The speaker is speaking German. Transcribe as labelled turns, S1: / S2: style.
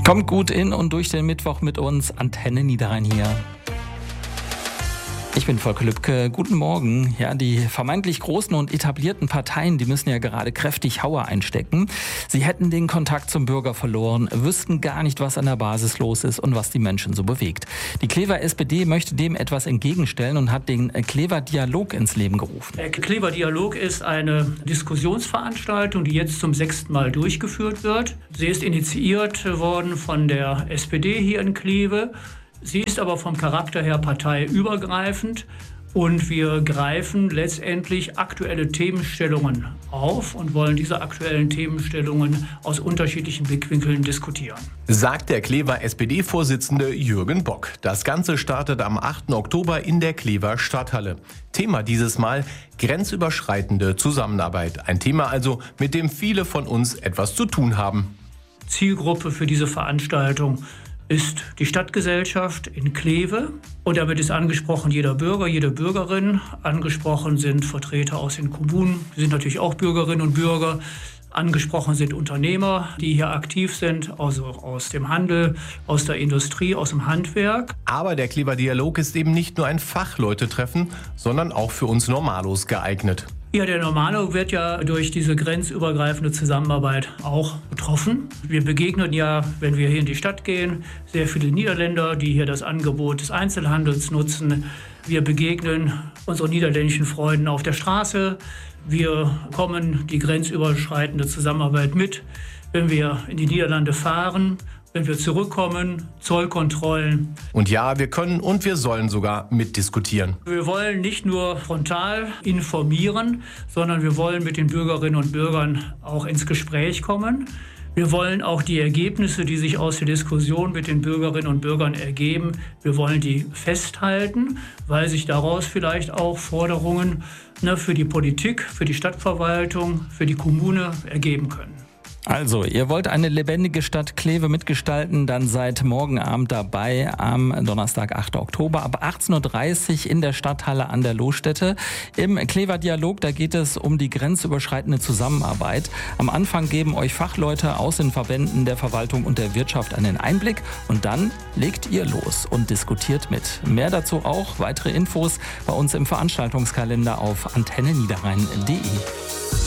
S1: Kommt gut in und durch den Mittwoch mit uns. Antenne Niederrhein hier. Ich bin Volker Lübke. Guten Morgen. Ja, die vermeintlich großen und etablierten Parteien, die müssen ja gerade kräftig Hauer einstecken. Sie hätten den Kontakt zum Bürger verloren, wüssten gar nicht, was an der Basis los ist und was die Menschen so bewegt. Die Clever SPD möchte dem etwas entgegenstellen und hat den Clever Dialog ins Leben gerufen.
S2: Der Clever Dialog ist eine Diskussionsveranstaltung, die jetzt zum 6. Mal durchgeführt wird. Sie ist initiiert worden von der SPD hier in Kleve. Sie ist aber vom Charakter her parteiübergreifend und wir greifen letztendlich aktuelle Themenstellungen auf und wollen diese aktuellen Themenstellungen aus unterschiedlichen Blickwinkeln diskutieren.
S3: Sagt der Clever SPD-Vorsitzende Jürgen Bock. Das Ganze startet am 8. Oktober in der Clever Stadthalle. Thema dieses Mal grenzüberschreitende Zusammenarbeit. Ein Thema also, mit dem viele von uns etwas zu tun haben.
S2: Zielgruppe für diese Veranstaltung ist die Stadtgesellschaft in Kleve. Und damit ist angesprochen jeder Bürger, jede Bürgerin. Angesprochen sind Vertreter aus den Kommunen. Die sind natürlich auch Bürgerinnen und Bürger. Angesprochen sind Unternehmer, die hier aktiv sind, also aus dem Handel, aus der Industrie, aus dem Handwerk.
S3: Aber der Clever Dialog ist eben nicht nur ein Fachleute-Treffen, sondern auch für uns Normalos geeignet.
S2: Ja, der Normalo wird ja durch diese grenzübergreifende Zusammenarbeit auch betroffen. Wir begegnen ja, wenn wir hier in die Stadt gehen, sehr viele Niederländer, die hier das Angebot des Einzelhandels nutzen. Wir begegnen unseren niederländischen Freunden auf der Straße. Wir kommen die grenzüberschreitende Zusammenarbeit mit, wenn wir in die Niederlande fahren. Wenn wir zurückkommen, Zollkontrollen.
S3: Und ja, wir können und wir sollen sogar mitdiskutieren.
S2: Wir wollen nicht nur frontal informieren, sondern wir wollen mit den Bürgerinnen und Bürgern auch ins Gespräch kommen. Wir wollen auch die Ergebnisse, die sich aus der Diskussion mit den Bürgerinnen und Bürgern ergeben, wir wollen die festhalten, weil sich daraus vielleicht auch Forderungen für die Politik, für die Stadtverwaltung, für die Kommune ergeben können.
S1: Also, ihr wollt eine lebendige Stadt Kleve mitgestalten, dann seid morgen Abend dabei am Donnerstag, 8. Oktober ab 18.30 Uhr in der Stadthalle an der Lohstätte. Im Clever Dialog, da geht es um die grenzüberschreitende Zusammenarbeit. Am Anfang geben euch Fachleute aus den Verbänden der Verwaltung und der Wirtschaft einen Einblick und dann legt ihr los und diskutiert mit. Mehr dazu auch, weitere Infos bei uns im Veranstaltungskalender auf antenneniederrhein.de.